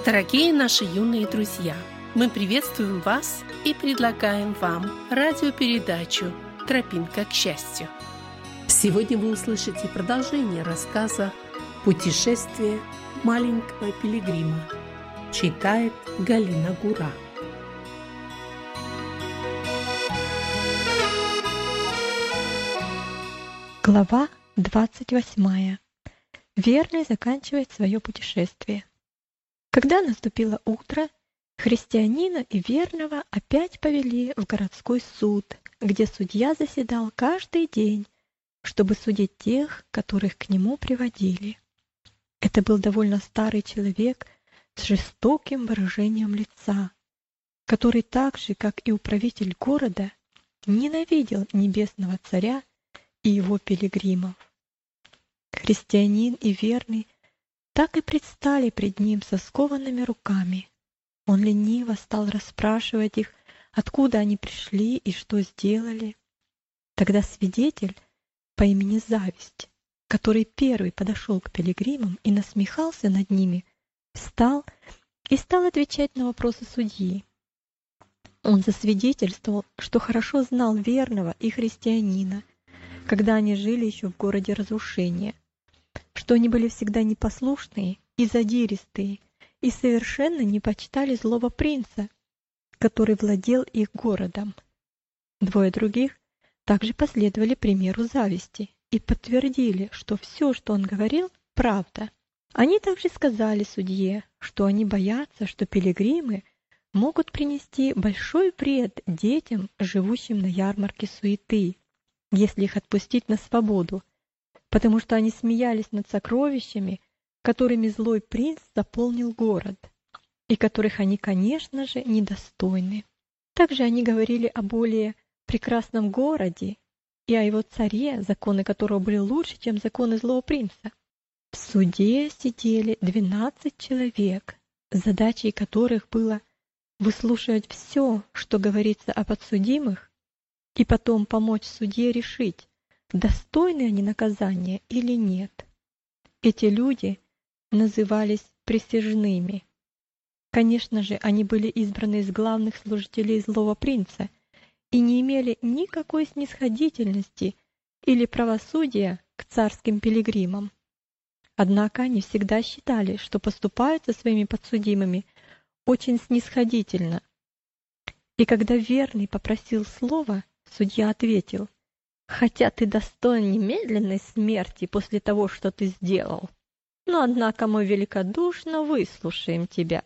Дорогие наши юные друзья, мы приветствуем вас и предлагаем вам радиопередачу «Тропинка к счастью». Сегодня вы услышите продолжение рассказа «Путешествие маленького пилигрима». Читает Галина Гура. Глава 28. Верный заканчивает свое путешествие. Когда наступило утро, христианина и верного опять повели в городской суд, где судья заседал каждый день, чтобы судить тех, которых к нему приводили. Это был довольно старый человек с жестоким выражением лица, который так же, как и управитель города, ненавидел небесного царя и его пилигримов. Христианин и верный так и предстали пред ним со скованными руками. Он лениво стал расспрашивать их, откуда они пришли и что сделали. Тогда свидетель по имени Зависть, который первый подошел к пилигримам и насмехался над ними, встал и стал отвечать на вопросы судьи. Он засвидетельствовал, что хорошо знал верного и христианина, когда они жили еще в городе разрушения, что они были всегда непослушные и задиристые и совершенно не почитали злого принца, который владел их городом. Двое других также последовали примеру Зависти и подтвердили, что все, что он говорил, правда. Они также сказали судье, что они боятся, что пилигримы могут принести большой вред детям, живущим на ярмарке суеты, если их отпустить на свободу, потому что они смеялись над сокровищами, которыми злой принц заполнил город, и которых они, конечно же, недостойны. Также они говорили о более прекрасном городе и о его царе, законы которого были лучше, чем законы злого принца. В суде сидели 12 человек, задачей которых было выслушивать все, что говорится о подсудимых, и потом помочь судье решить, достойны они наказания или нет. Эти люди назывались присяжными. Конечно же, они были избраны из главных служителей злого принца и не имели никакой снисходительности или правосудия к царским пилигримам. Однако они всегда считали, что поступают со своими подсудимыми очень снисходительно. И когда верный попросил слова, судья ответил: «Хотя ты достоин немедленной смерти после того, что ты сделал, но, однако, мы великодушно выслушаем тебя».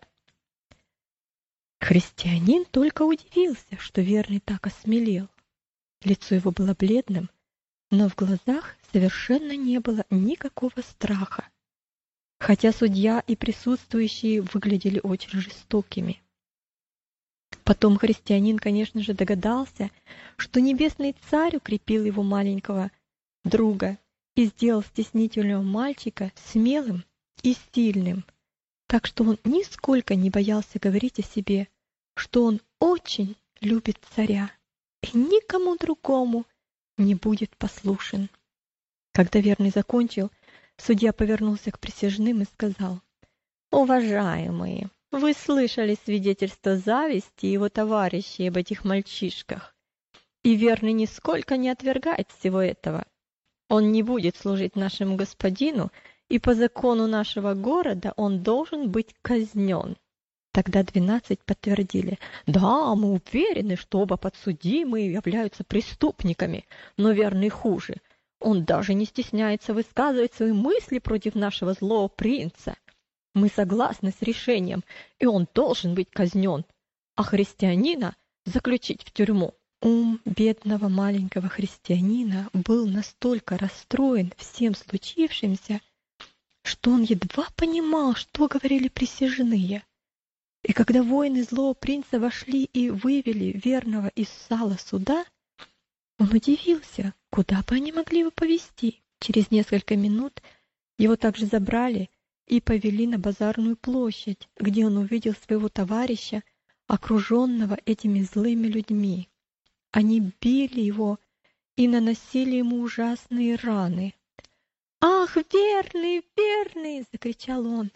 Христианин только удивился, что верный так осмелел. Лицо его было бледным, но в глазах совершенно не было никакого страха, хотя судья и присутствующие выглядели очень жестокими. Потом христианин, конечно же, догадался, что небесный царь укрепил его маленького друга и сделал стеснительного мальчика смелым и сильным, так что он нисколько не боялся говорить о себе, что он очень любит царя и никому другому не будет послушен. Когда верный закончил, судья повернулся к присяжным и сказал: «Уважаемые, вы слышали свидетельство Зависти и его товарищей об этих мальчишках, и верный нисколько не отвергает всего этого. Он не будет служить нашему господину, и по закону нашего города он должен быть казнен». Тогда 12 подтвердили: «Да, мы уверены, что оба подсудимые являются преступниками, но верный хуже. Он даже не стесняется высказывать свои мысли против нашего злого принца. Мы согласны с решением, и он должен быть казнен, а христианина заключить в тюрьму». Ум бедного маленького христианина был настолько расстроен всем случившимся, что он едва понимал, что говорили присяжные. И когда воины злого принца вошли и вывели верного из зала суда, он удивился, куда бы они могли его повести. Через несколько минут его также забрали и повели на базарную площадь, где он увидел своего товарища, окруженного этими злыми людьми. Они били его и наносили ему ужасные раны. «Ах, верный, верный!» — закричал он.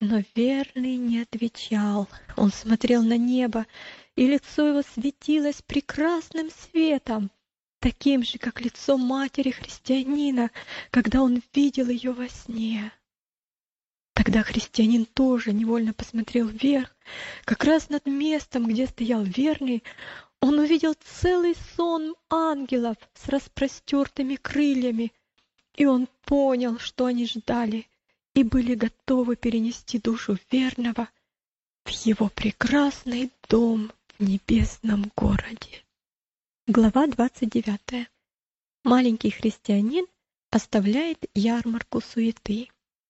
Но верный не отвечал. Он смотрел на небо, и лицо его светилось прекрасным светом, таким же, как лицо матери христианина, когда он видел ее во сне. Тогда христианин тоже невольно посмотрел вверх. Как раз над местом, где стоял верный, он увидел целый сон ангелов с распростертыми крыльями, и он понял, что они ждали, и были готовы перенести душу верного в его прекрасный дом в небесном городе. Глава 29. Маленький христианин оставляет ярмарку суеты.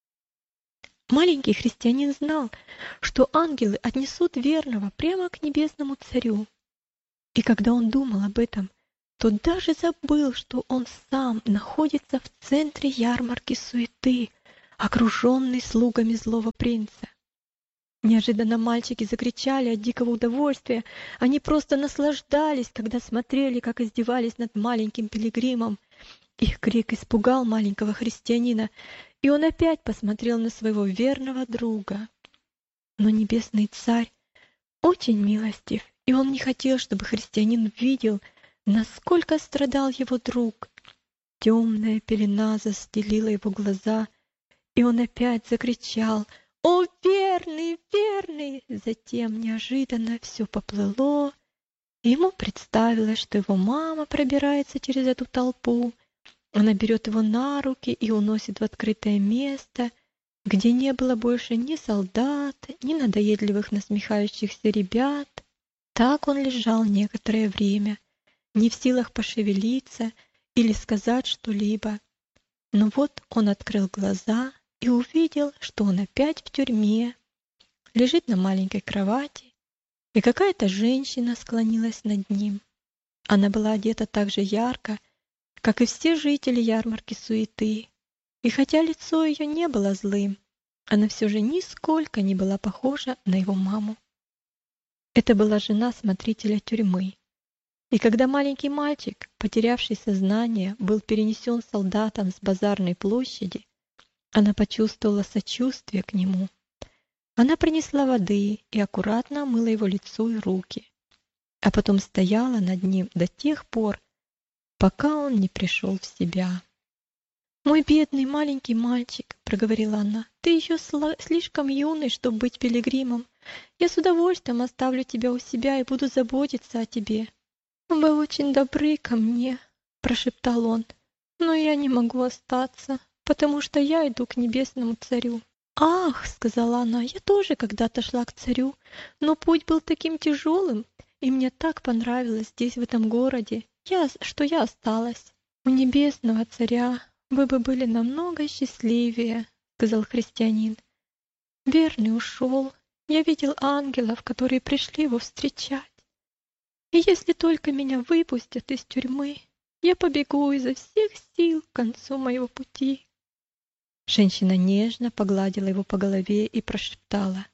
Маленький христианин знал, что ангелы отнесут верного прямо к небесному царю. И когда он думал об этом, то даже забыл, что он сам находится в центре ярмарки суеты, окруженный слугами злого принца. Неожиданно мальчики закричали от дикого удовольствия. Они просто наслаждались, когда смотрели, как издевались над маленьким пилигримом. Их крик испугал маленького христианина, и он опять посмотрел на своего верного друга. Но небесный царь очень милостив, и он не хотел, чтобы христианин видел, насколько страдал его друг. Темная пелена застелила его глаза, и он опять закричал: «О, верный, верный!» Затем неожиданно все поплыло, и ему представилось, что его мама пробирается через эту толпу. Она берет его на руки и уносит в открытое место, где не было больше ни солдат, ни надоедливых насмехающихся ребят. Так он лежал некоторое время, не в силах пошевелиться или сказать что-либо. Но вот он открыл глаза и увидел, что он опять в тюрьме, лежит на маленькой кровати, и какая-то женщина склонилась над ним. Она была одета так же ярко, как и все жители ярмарки суеты, и хотя лицо ее не было злым, она все же нисколько не была похожа на его маму. Это была жена смотрителя тюрьмы. И когда маленький мальчик, потерявший сознание, был перенесен солдатам с базарной площади, она почувствовала сочувствие к нему. Она принесла воды и аккуратно омыла его лицо и руки, а потом стояла над ним до тех пор, пока он не пришел в себя. «Мой бедный маленький мальчик», — проговорила она, — «ты еще слишком юный, чтобы быть пилигримом. Я с удовольствием оставлю тебя у себя и буду заботиться о тебе». «Вы очень добры ко мне», — прошептал он, — «но я не могу остаться, потому что я иду к небесному царю». «Ах», — сказала она, — «я тоже когда-то шла к царю, но путь был таким тяжелым, и мне так понравилось здесь, в этом городе, что я осталась. У небесного царя вы бы были намного счастливее», — сказал христианин. «Верный ушел, я видел ангелов, которые пришли его встречать. И если только меня выпустят из тюрьмы, я побегу изо всех сил к концу моего пути». Женщина нежно погладила его по голове и прошептала: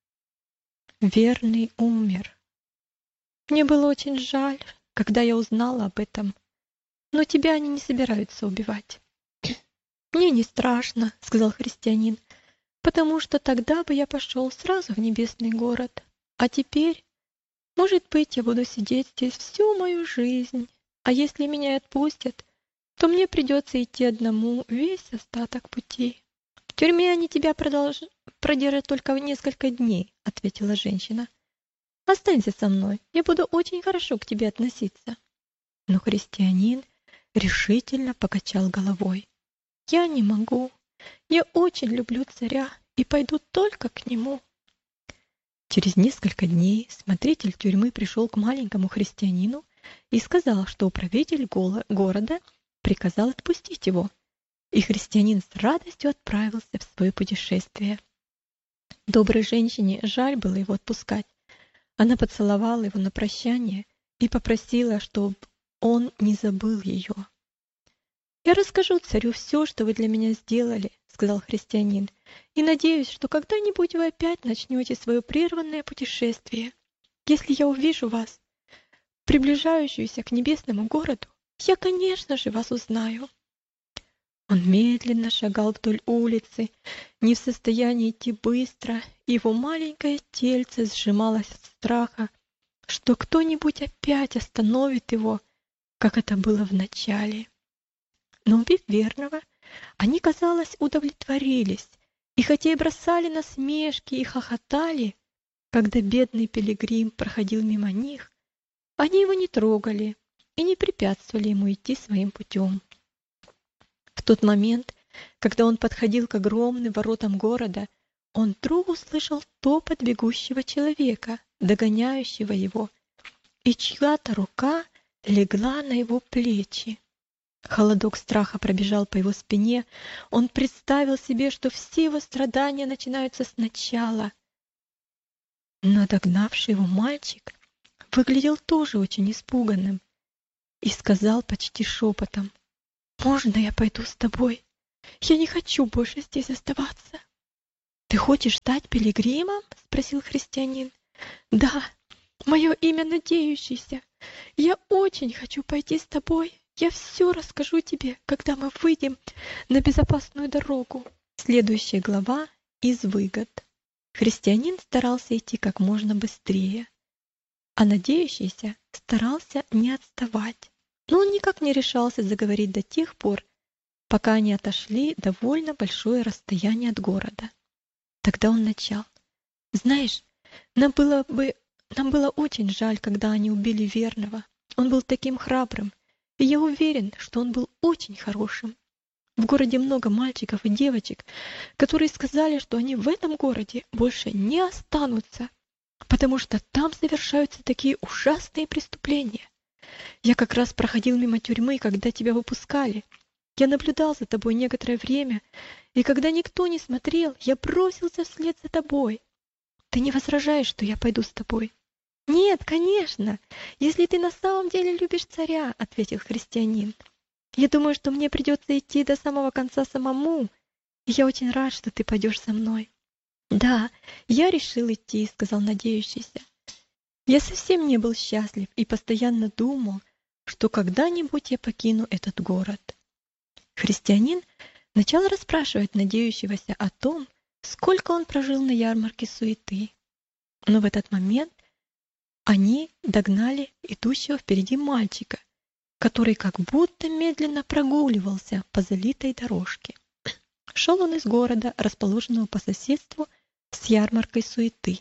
«Верный умер. Мне было очень жаль, когда я узнала об этом, но тебя они не собираются убивать». «Мне не страшно», — сказал христианин, «потому что тогда бы я пошел сразу в небесный город, а теперь, может быть, я буду сидеть здесь всю мою жизнь, а если меня отпустят, то мне придется идти одному весь остаток пути». «В тюрьме они тебя продержат только несколько дней», — ответила женщина. «Останься со мной, я буду очень хорошо к тебе относиться». Но христианин решительно покачал головой. «Я не могу. Я очень люблю царя и пойду только к нему». Через несколько дней смотритель тюрьмы пришел к маленькому христианину и сказал, что управитель города приказал отпустить его, и христианин с радостью отправился в свое путешествие. Доброй женщине жаль было его отпускать. Она поцеловала его на прощание и попросила, чтобы он не забыл ее. «Я расскажу царю все, что вы для меня сделали», — сказал христианин, «и надеюсь, что когда-нибудь вы опять начнете свое прерванное путешествие. Если я увижу вас, приближающуюся к небесному городу, я, конечно же, вас узнаю». Он медленно шагал вдоль улицы, не в состоянии идти быстро, и его маленькое тельце сжималось от страха, что кто-нибудь опять остановит его, как это было в начале. Но, убив верного, они, казалось, удовлетворились, и хотя и бросали насмешки и хохотали, когда бедный пилигрим проходил мимо них, они его не трогали и не препятствовали ему идти своим путем. В тот момент, когда он подходил к огромным воротам города, он вдруг услышал топот бегущего человека, догоняющего его, и чья-то рука легла на его плечи. Холодок страха пробежал по его спине, он представил себе, что все его страдания начинаются сначала. Но догнавший его мальчик выглядел тоже очень испуганным и сказал почти шепотом: «Можно я пойду с тобой? Я не хочу больше здесь оставаться». «Ты хочешь стать пилигримом?» — спросил христианин. «Да, мое имя Надеющийся. Я очень хочу пойти с тобой. Я все расскажу тебе, когда мы выйдем на безопасную дорогу». Следующая глава из выгод. Христианин старался идти как можно быстрее, а Надеющийся старался не отставать. Но он никак не решался заговорить до тех пор, пока они отошли довольно большое расстояние от города. Тогда он начал: «Знаешь, нам было очень жаль, когда они убили верного. Он был таким храбрым, и я уверен, что он был очень хорошим. В городе много мальчиков и девочек, которые сказали, что они в этом городе больше не останутся, потому что там совершаются такие ужасные преступления. Я как раз проходил мимо тюрьмы, когда тебя выпускали. Я наблюдал за тобой некоторое время, и когда никто не смотрел, я бросился вслед за тобой. Ты не возражаешь, что я пойду с тобой?» «Нет, конечно, если ты на самом деле любишь царя», — ответил христианин. «Я думаю, что мне придется идти до самого конца самому, и я очень рад, что ты пойдешь со мной». «Да, я решил идти», — сказал Надеющийся. «Я совсем не был счастлив и постоянно думал, что когда-нибудь я покину этот город». Христианин начал расспрашивать Надеющегося о том, сколько он прожил на ярмарке суеты. Но в этот момент они догнали идущего впереди мальчика, который как будто медленно прогуливался по залитой дорожке. Шел он из города, расположенного по соседству с ярмаркой суеты.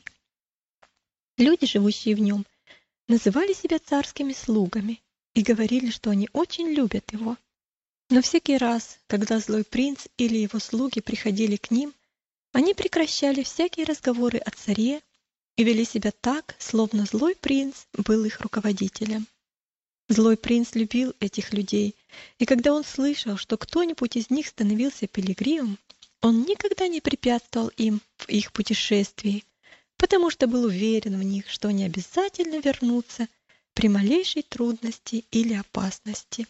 Люди, живущие в нем, называли себя царскими слугами и говорили, что они очень любят его. Но всякий раз, когда злой принц или его слуги приходили к ним, они прекращали всякие разговоры о царе и вели себя так, словно злой принц был их руководителем. Злой принц любил этих людей, и когда он слышал, что кто-нибудь из них становился пилигримом, он никогда не препятствовал им в их путешествии, потому что был уверен в них, что они обязательно вернутся при малейшей трудности или опасности.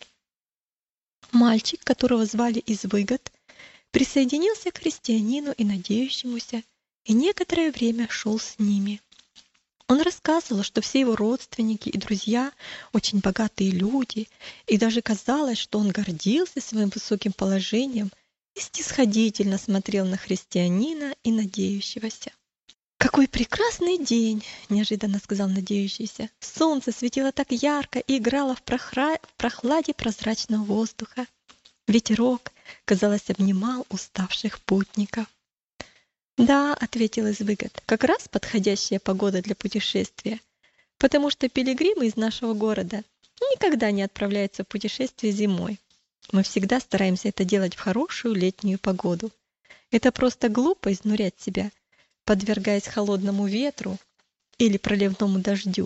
Мальчик, которого звали из выгод, присоединился к христианину и Надеющемуся, и некоторое время шел с ними. Он рассказывал, что все его родственники и друзья очень богатые люди, и даже казалось, что он гордился своим высоким положением и снисходительно смотрел на христианина и Надеющегося. «Какой прекрасный день!» — неожиданно сказал Надеющийся. Солнце светило так ярко и играло в прохладе прозрачного воздуха. Ветерок, казалось, обнимал уставших путников. «Да», — ответил из выгод, — «как раз подходящая погода для путешествия, потому что пилигримы из нашего города никогда не отправляются в путешествие зимой. Мы всегда стараемся это делать в хорошую летнюю погоду. Это просто глупо изнурять себя, подвергаясь холодному ветру или проливному дождю».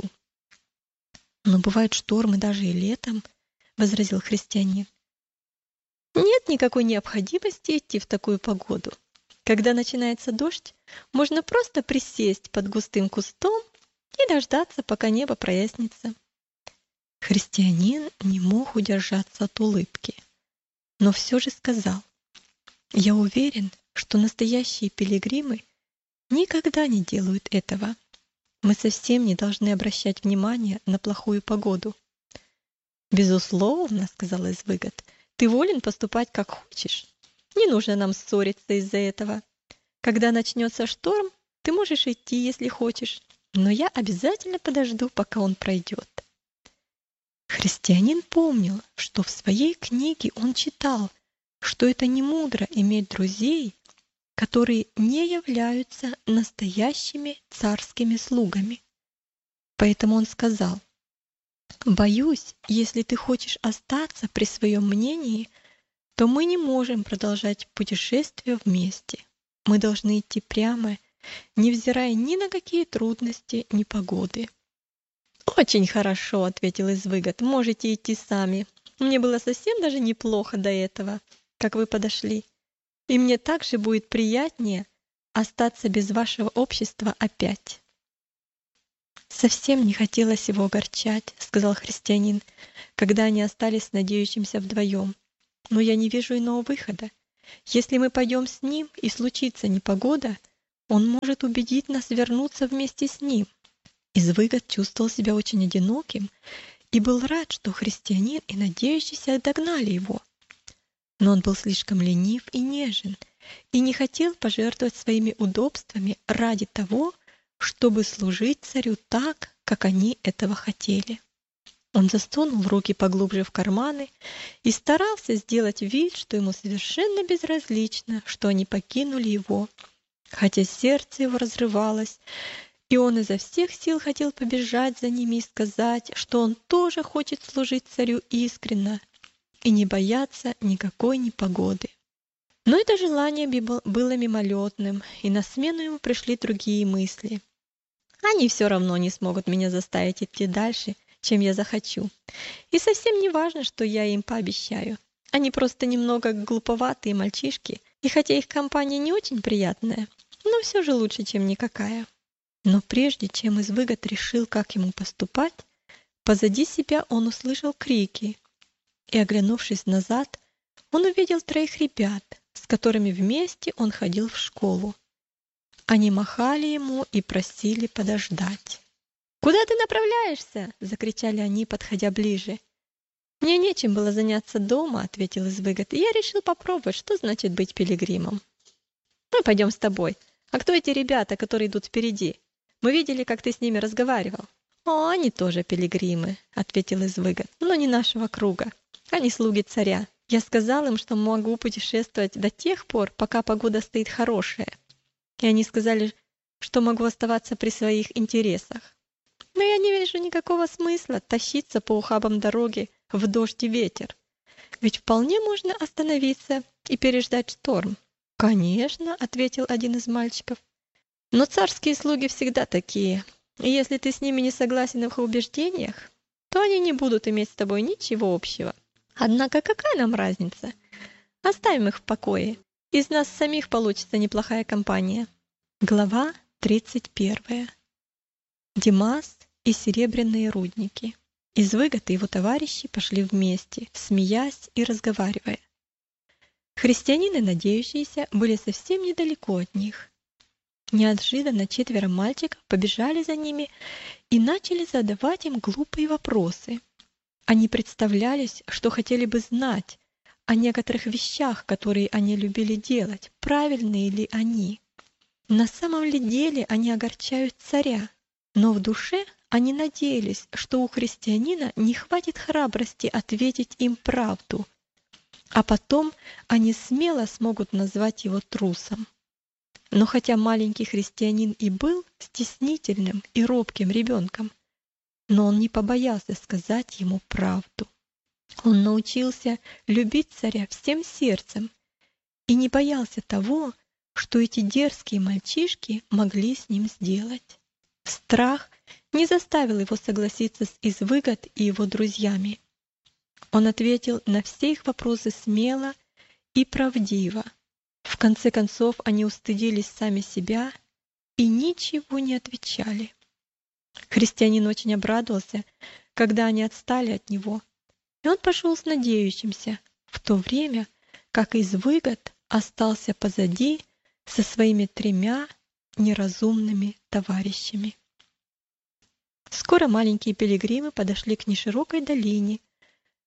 «Но бывают штормы даже и летом», — возразил христианин. «Нет никакой необходимости идти в такую погоду. Когда начинается дождь, можно просто присесть под густым кустом и дождаться, пока небо прояснится». Христианин не мог удержаться от улыбки, но все же сказал: «Я уверен, что настоящие пилигримы никогда не делают этого. Мы совсем не должны обращать внимание на плохую погоду». «Безусловно», — сказал из выгод, Ты волен поступать как хочешь. Не нужно нам ссориться из-за этого. Когда начнется шторм, ты можешь идти, если хочешь, но я обязательно подожду, пока он пройдет. Христианин помнил, что в своей книге он читал, что это не мудро иметь друзей, которые не являются настоящими царскими слугами. Поэтому он сказал: «Боюсь, если ты хочешь остаться при своем мнении, то мы не можем продолжать путешествие вместе. Мы должны идти прямо, невзирая ни на какие трудности, ни погоды». «Очень хорошо», — ответил Извыгод, — «можете идти сами. Мне было совсем даже неплохо до этого, как вы подошли. И мне также будет приятнее остаться без вашего общества опять». «Совсем не хотелось его огорчать», — сказал христианин, когда они остались с надеющимся вдвоем. «Но я не вижу иного выхода. Если мы пойдем с ним и случится непогода, он может убедить нас вернуться вместе с ним». Извыгод чувствовал себя очень одиноким и был рад, что христианин и надеющийся догнали его. Но он был слишком ленив и нежен и не хотел пожертвовать своими удобствами ради того, чтобы служить царю так, как они этого хотели. Он засунул руки поглубже в карманы и старался сделать вид, что ему совершенно безразлично, что они покинули его, хотя сердце его разрывалось, и он изо всех сил хотел побежать за ними и сказать, что он тоже хочет служить царю искренно и не бояться никакой непогоды. Но это желание было мимолетным, и на смену ему пришли другие мысли. Они все равно не смогут меня заставить идти дальше, чем я захочу. И совсем не важно, что я им пообещаю. Они просто немного глуповатые мальчишки, и хотя их компания не очень приятная, но все же лучше, чем никакая. Но прежде чем Извыгод решил, как ему поступать, позади себя он услышал крики, и, оглянувшись назад, он увидел 3 ребят, с которыми вместе он ходил в школу. Они махали ему и просили подождать. «Куда ты направляешься?» — закричали они, подходя ближе. «Мне нечем было заняться дома», — ответил Извыгод, — «и я решил попробовать, что значит быть пилигримом». «Мы пойдем с тобой. А кто эти ребята, которые идут впереди? Мы видели, как ты с ними разговаривал». «О, они тоже пилигримы», — ответил Извыгод, — «но не нашего круга. Они слуги царя. Я сказал им, что могу путешествовать до тех пор, пока погода стоит хорошая. И они сказали, что могу оставаться при своих интересах. Но я не вижу никакого смысла тащиться по ухабам дороги в дождь и ветер. Ведь вполне можно остановиться и переждать шторм». «Конечно», — ответил один из мальчиков. «Но царские слуги всегда такие, и если ты с ними не согласен в их убеждениях, то они не будут иметь с тобой ничего общего. Однако какая нам разница? Оставим их в покое. Из нас самих получится неплохая компания». Глава 31. Димас и серебряные рудники. Извыгод и его товарищи пошли вместе, смеясь и разговаривая. Христианины, надеющиеся, были совсем недалеко от них. Неожиданно 4 мальчиков побежали за ними и начали задавать им глупые вопросы. Они представлялись, что хотели бы знать о некоторых вещах, которые они любили делать, правильные ли они. На самом ли деле они огорчают царя, но в душе они надеялись, что у христианина не хватит храбрости ответить им правду, а потом они смело смогут назвать его трусом. Но хотя маленький христианин и был стеснительным и робким ребенком, но он не побоялся сказать ему правду. Он научился любить царя всем сердцем и не боялся того, что эти дерзкие мальчишки могли с ним сделать. Страх не заставил его согласиться с Извыгод и его друзьями. Он ответил на все их вопросы смело и правдиво. В конце концов, они устыдились сами себя и ничего не отвечали. Христианин очень обрадовался, когда они отстали от него, и он пошел с надеющимся, в то время как Извыгод остался позади со своими 3 неразумными товарищами. Скоро маленькие пилигримы подошли к неширокой долине,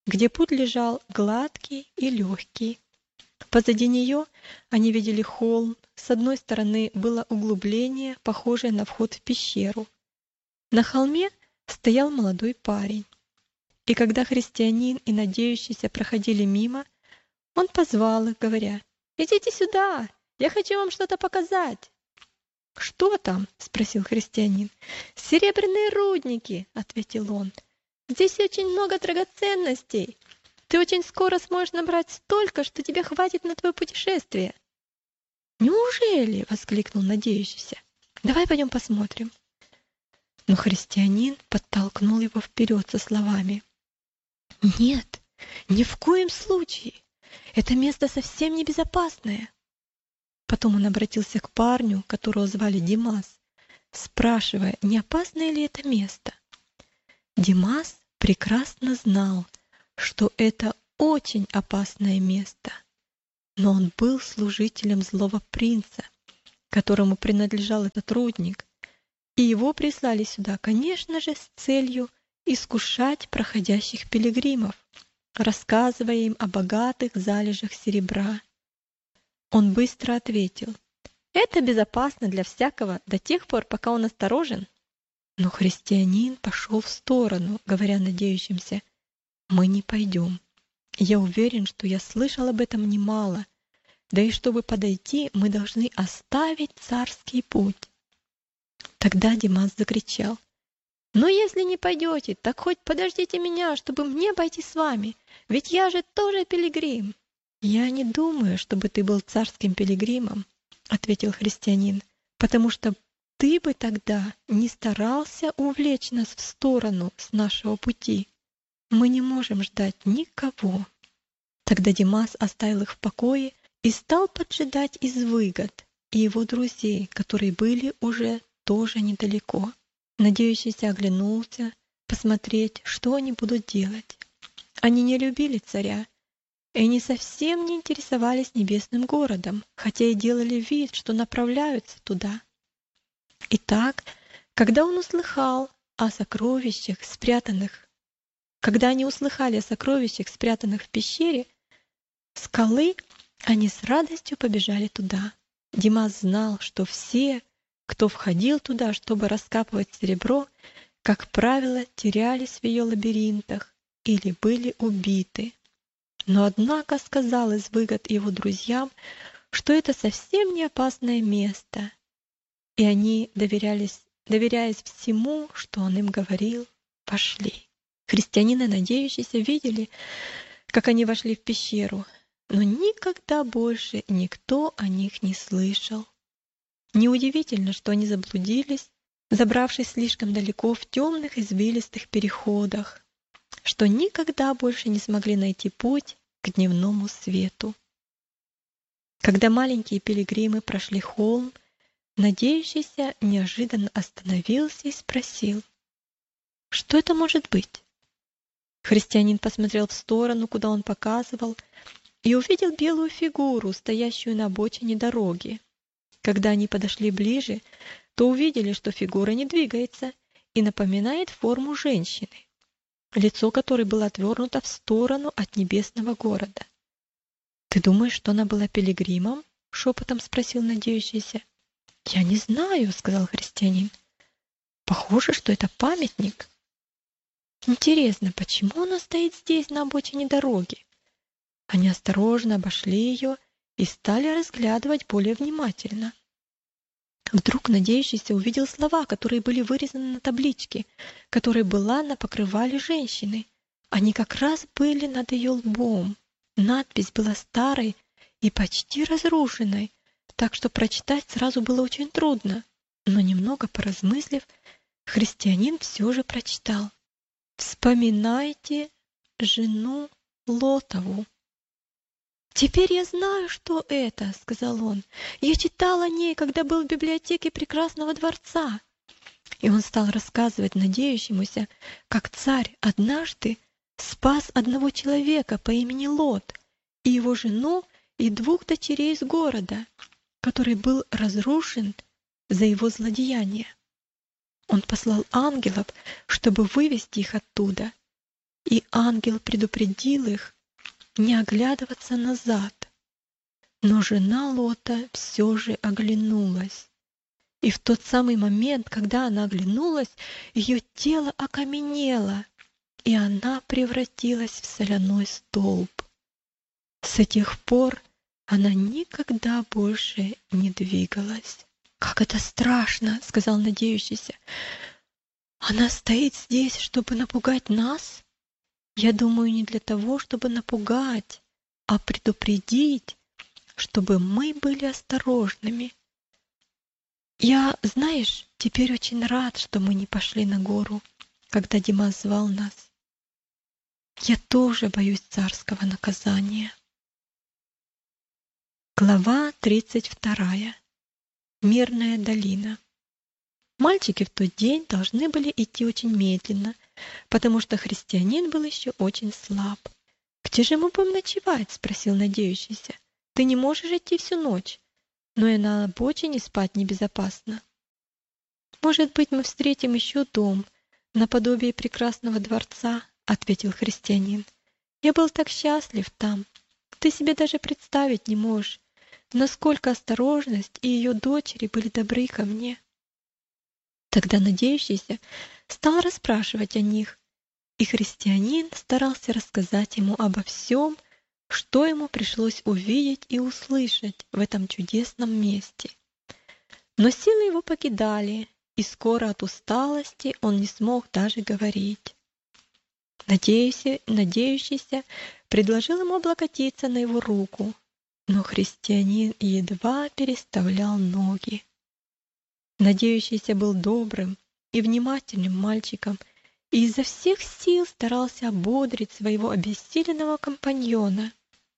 где путь лежал гладкий и легкий. Позади нее они видели холм. С одной стороны было углубление, похожее на вход в пещеру. На холме стоял молодой парень. И когда христианин и надеющийся проходили мимо, он позвал их, говоря: «Идите сюда, я хочу вам что-то показать». «Что там?» — спросил христианин. «Серебряные рудники», — ответил он. «Здесь очень много драгоценностей. Ты очень скоро сможешь набрать столько, что тебе хватит на твое путешествие». «Неужели?» — воскликнул надеющийся. «Давай пойдем посмотрим». Но христианин подтолкнул его вперед со словами: «Нет, ни в коем случае. Это место совсем небезопасное». Потом он обратился к парню, которого звали Димас, спрашивая, не опасное ли это место. Димас прекрасно знал, что это очень опасное место, но он был служителем злого принца, которому принадлежал этот рудник, и его прислали сюда, конечно же, с целью искушать проходящих пилигримов, рассказывая им о богатых залежах серебра. Он быстро ответил: «Это безопасно для всякого до тех пор, пока он осторожен». Но христианин пошел в сторону, говоря надеющимся: «Мы не пойдем. Я уверен, что я слышал об этом немало. Да и чтобы подойти, мы должны оставить царский путь». Тогда Димас закричал: «Но если не пойдете, так хоть подождите меня, чтобы мне пойти с вами, ведь я же тоже пилигрим». «Я не думаю, чтобы ты был царским пилигримом», — ответил христианин, «потому что ты бы тогда не старался увлечь нас в сторону с нашего пути. Мы не можем ждать никого». Тогда Димас оставил их в покое и стал поджидать из выгод и его друзей, которые были уже тоже недалеко. Надеющийся оглянулся посмотреть, что они будут делать. Они не любили царя, и они совсем не интересовались небесным городом, хотя и делали вид, что направляются туда. Итак, когда они услыхали о сокровищах, спрятанных в пещере скалы, они с радостью побежали туда. Димас знал, что все, кто входил туда, чтобы раскапывать серебро, как правило, терялись в ее лабиринтах или были убиты. Но однако сказал из выгод его друзьям, что это совсем не опасное место, и они, доверяясь всему, что он им говорил, пошли. Христианины, надеющиеся, видели, как они вошли в пещеру, но никогда больше никто о них не слышал. Неудивительно, что они заблудились, забравшись слишком далеко в темных извилистых переходах, что никогда больше не смогли найти путь к дневному свету. Когда маленькие пилигримы прошли холм, надеющийся неожиданно остановился и спросил: «Что это может быть?» Христианин посмотрел в сторону, куда он показывал, и увидел белую фигуру, стоящую на обочине дороги. Когда они подошли ближе, то увидели, что фигура не двигается и напоминает форму женщины, лицо которой было отвернуто в сторону от небесного города. «Ты думаешь, что она была пилигримом?» — шепотом спросил надеющийся. «Я не знаю», — сказал христианин. «Похоже, что это памятник. Интересно, почему она стоит здесь, на обочине дороги?» Они осторожно обошли ее и стали разглядывать более внимательно. Вдруг надеющийся увидел слова, которые были вырезаны на табличке, которая была на покрывале женщины. Они как раз были над ее лбом. Надпись была старой и почти разрушенной, так что прочитать сразу было очень трудно. Но немного поразмыслив, христианин все же прочитал: «Вспоминайте жену Лотову». «Теперь я знаю, что это», — сказал он. «Я читал о ней, когда был в библиотеке Прекрасного дворца». И он стал рассказывать надеющемуся, как царь однажды спас одного человека по имени Лот и его жену и 2 дочерей из города, который был разрушен за его злодеяние. Он послал ангелов, чтобы вывести их оттуда. и ангел предупредил их не оглядываться назад. Но жена Лота все же оглянулась. И в тот самый момент, когда она оглянулась, ее тело окаменело, и она превратилась в соляной столб. С тех пор она никогда больше не двигалась. «Как это страшно!» — сказал надеющийся. «Она стоит здесь, чтобы напугать нас? Я думаю, не для того, чтобы напугать, а предупредить, чтобы мы были осторожными. Я, знаешь, теперь очень рад, что мы не пошли на гору, когда Димас звал нас. Я тоже боюсь царского наказания». Глава 32. Мирная долина. Мальчики в тот день должны были идти очень медленно, потому что христианин был еще очень слаб. «Где же мы будем ночевать?» — спросил надеющийся. «Ты не можешь идти всю ночь, но и на обочине спать небезопасно». «Может быть, мы встретим еще дом, наподобие прекрасного дворца», — ответил христианин. «Я был так счастлив там. Ты себе даже представить не можешь, насколько осторожность и ее дочери были добры ко мне». Тогда надеющийся стал расспрашивать о них, и христианин старался рассказать ему обо всем, что ему пришлось увидеть и услышать в этом чудесном месте. Но силы его покидали, и скоро от усталости он не смог даже говорить. Надеющийся предложил ему облокотиться на его руку, но христианин едва переставлял ноги. Надеющийся был добрым и внимательным мальчиком и изо всех сил старался ободрить своего обессиленного компаньона.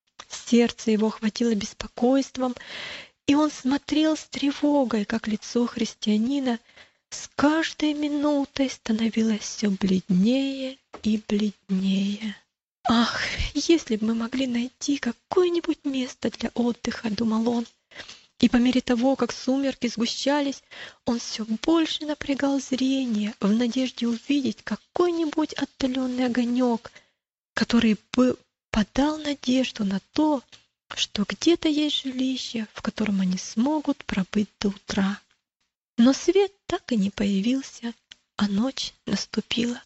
Сердце его охватило беспокойством, и он смотрел с тревогой, как лицо христианина с каждой минутой становилось все бледнее и бледнее. «Ах, если бы мы могли найти какое-нибудь место для отдыха», — думал он. И по мере того, как сумерки сгущались, он все больше напрягал зрение в надежде увидеть какой-нибудь отдаленный огонек, который бы подал надежду на то, что где-то есть жилище, в котором они смогут пробыть до утра. Но свет так и не появился, а ночь наступила.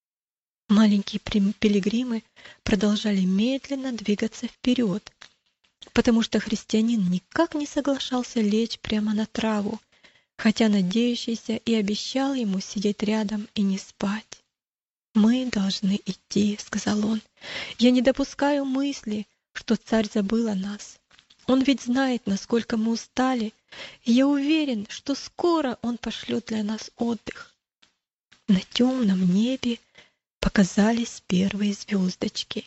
Маленькие пилигримы продолжали медленно двигаться вперед, потому что христианин никак не соглашался лечь прямо на траву, хотя надеющийся и обещал ему сидеть рядом и не спать. «Мы должны идти», — сказал он. «Я не допускаю мысли, что царь забыл о нас. Он ведь знает, насколько мы устали, и я уверен, что скоро он пошлет для нас отдых». На темном небе показались первые звездочки.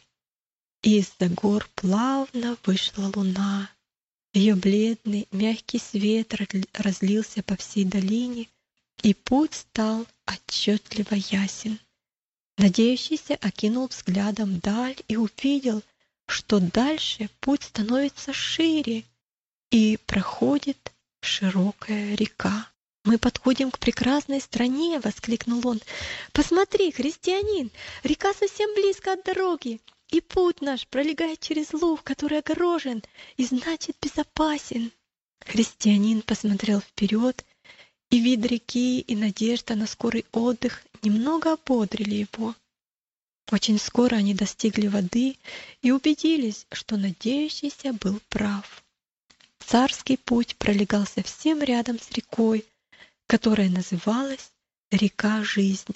И из-за гор плавно вышла луна. Ее бледный, мягкий свет разлился по всей долине, и путь стал отчетливо ясен. Надеющийся окинул взглядом даль и увидел, что дальше путь становится шире и проходит широкая река. «Мы подходим к прекрасной стране!» — воскликнул он. «Посмотри, христианин, река совсем близко от дороги, и путь наш пролегает через луг, который огорожен и значит безопасен». Христианин посмотрел вперед, и вид реки и надежда на скорый отдых немного ободрили его. Очень скоро они достигли воды и убедились, что надеющийся был прав. Царский путь пролегал совсем рядом с рекой, которая называлась река жизни.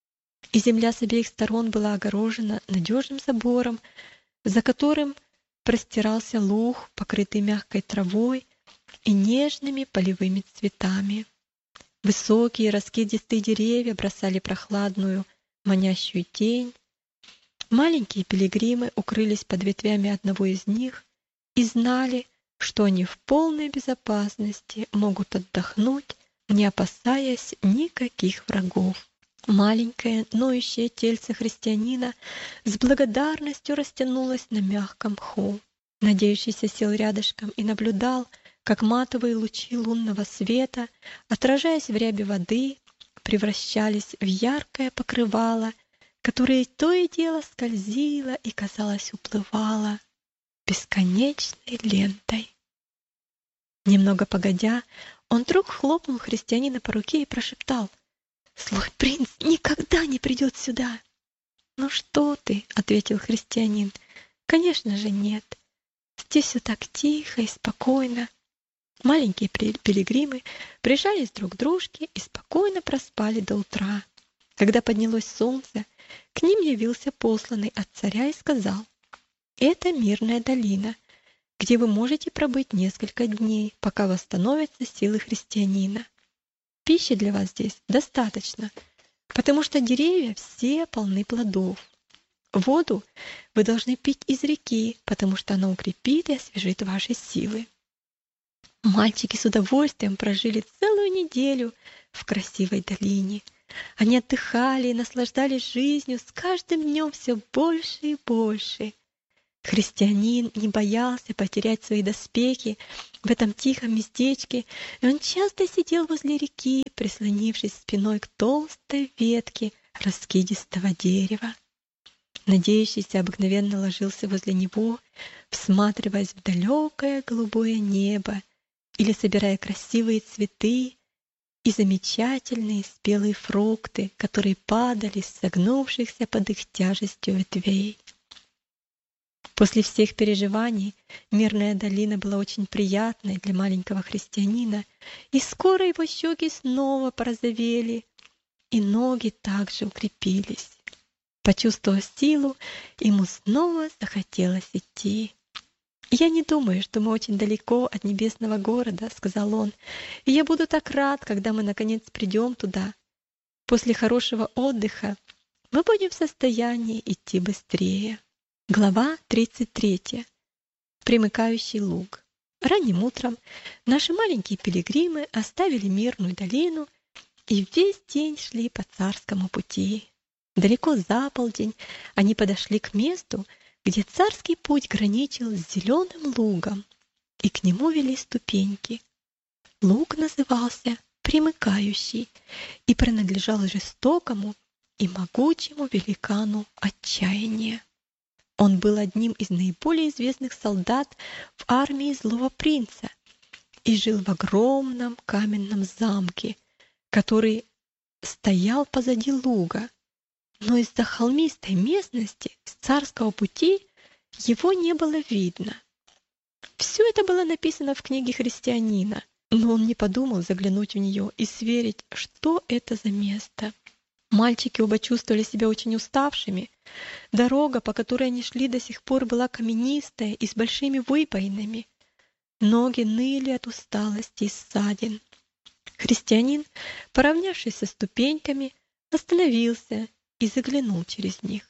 И земля с обеих сторон была огорожена надежным забором, за которым простирался луг, покрытый мягкой травой и нежными полевыми цветами. Высокие раскидистые деревья бросали прохладную, манящую тень. Маленькие пилигримы укрылись под ветвями одного из них и знали, что они в полной безопасности могут отдохнуть, не опасаясь никаких врагов. Маленькое, ноющее тельце христианина с благодарностью растянулось на мягком мху. Надеющийся сел рядышком и наблюдал, как матовые лучи лунного света, отражаясь в рябе воды, превращались в яркое покрывало которое то и дело скользило и, казалось, уплывало бесконечной лентой. Немного погодя, он вдруг хлопнул христианина по руке и прошептал: «Злой принц никогда не придет сюда!» «Ну что ты?» — ответил христианин. «Конечно же нет. Здесь все так тихо и спокойно». Маленькие пилигримы прижались друг к дружке и спокойно проспали до утра. Когда поднялось солнце, к ним явился посланный от царя и сказал: «Это мирная долина, где вы можете пробыть несколько дней, пока восстановятся силы христианина. Пищи для вас здесь достаточно, потому что деревья все полны плодов. Воду вы должны пить из реки, потому что она укрепит и освежит ваши силы». Мальчики с удовольствием прожили целую неделю в красивой долине. Они отдыхали и наслаждались жизнью, с каждым днем все больше и больше. Христианин не боялся потерять свои доспехи в этом тихом местечке, и он часто сидел возле реки, прислонившись спиной к толстой ветке раскидистого дерева. Надеющийся обыкновенно ложился возле него, всматриваясь в далекое голубое небо или собирая красивые цветы и замечательные спелые фрукты, которые падали с согнувшихся под их тяжестью ветвей. После всех переживаний мирная долина была очень приятной для маленького христианина, и скоро его щеки снова порозовели, и ноги также укрепились. Почувствовав силу, ему снова захотелось идти. «Я не думаю, что мы очень далеко от небесного города», — сказал он, «и я буду так рад, когда мы наконец придем туда. После хорошего отдыха мы будем в состоянии идти быстрее». Глава 33. Примыкающий луг. Ранним утром наши маленькие пилигримы оставили мирную долину и весь день шли по царскому пути. Далеко за полдень они подошли к месту, где царский путь граничил с зеленым лугом, и к нему вели ступеньки. Луг назывался Примыкающий и принадлежал жестокому и могучему великану Отчаяния. Он был одним из наиболее известных солдат в армии злого принца и жил в огромном каменном замке, который стоял позади луга. Но из-за холмистой местности с царского пути его не было видно. Все это было написано в книге христианина, но он не подумал заглянуть в нее и сверить, что это за место. Мальчики оба чувствовали себя очень уставшими. Дорога, по которой они шли, до сих пор была каменистая и с большими выпойнами. Ноги ныли от усталости и ссадин. Христианин, поравнявшись со ступеньками, остановился и заглянул через них.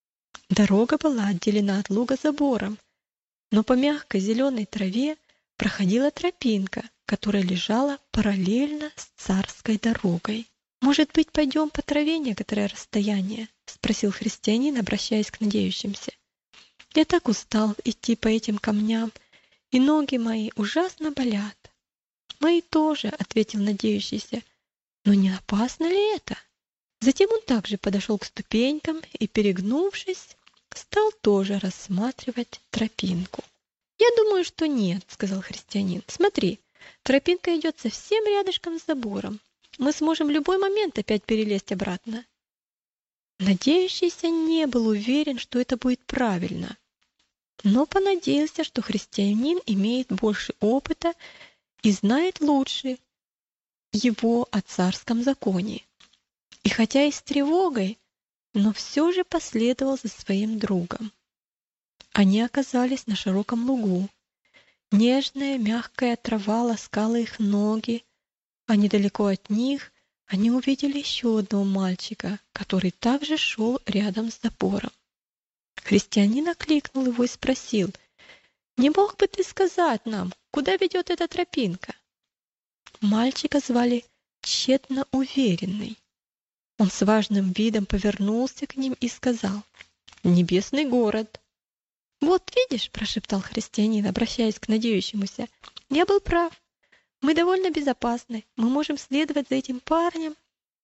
Дорога была отделена от луга забором, но по мягкой зеленой траве проходила тропинка, которая лежала параллельно с царской дорогой. «Может быть, пойдем по траве некоторое расстояние?» — спросил христианин, обращаясь к надеющимся. «Я так устал идти по этим камням, и ноги мои ужасно болят». «Мои тоже», — ответил надеющийся. «Но не опасно ли это?» Затем он также подошел к ступенькам и, перегнувшись, стал тоже рассматривать тропинку. «Я думаю, что нет», — сказал христианин. «Смотри, тропинка идет совсем рядышком с забором. Мы сможем в любой момент опять перелезть обратно». Надеющийся не был уверен, что это будет правильно, но понадеялся, что христианин имеет больше опыта и знает лучше его о царском законе. И хотя и с тревогой, но все же последовал за своим другом. Они оказались на широком лугу. Нежная, мягкая трава ласкала их ноги, а недалеко от них они увидели еще одного мальчика, который также шел рядом с забором. Христианин окликнул его и спросил: «Не мог бы ты сказать нам, куда ведет эта тропинка?» Мальчика звали Тщетно Уверенный. Он с важным видом повернулся к ним и сказал: «Небесный город». «Вот видишь», — прошептал христианин, обращаясь к надеющемуся, — «я был прав. Мы довольно безопасны. Мы можем следовать за этим парнем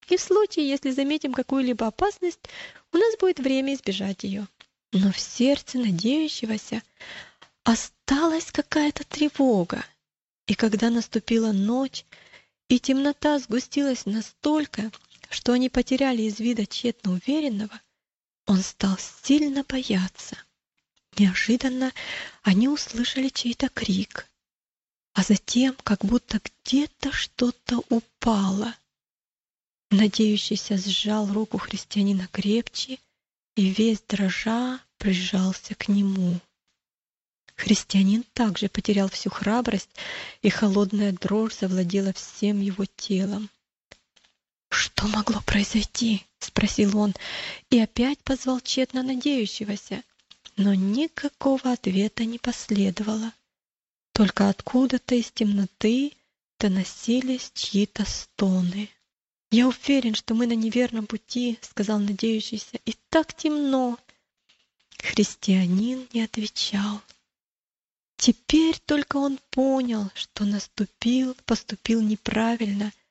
И в случае, если заметим какую-либо опасность, у нас будет время избежать ее. Но в сердце надеющегося осталась какая-то тревога. И когда наступила ночь, и темнота сгустилась настолько, что они потеряли из вида тщетно уверенного, он стал сильно бояться. Неожиданно они услышали чей-то крик, а затем как будто где-то что-то упало. Надеющийся сжал руку христианина крепче и весь дрожа прижался к нему. Христианин также потерял всю храбрость, и холодная дрожь завладела всем его телом. «Что могло произойти?» — спросил он, и опять позвал тщетно надеющегося, но никакого ответа не последовало. Только откуда-то из темноты доносились чьи-то стоны. «Я уверен, что мы на неверном пути», — сказал надеющийся, — «и так темно». Христианин не отвечал. Теперь только он понял, что поступил неправильно,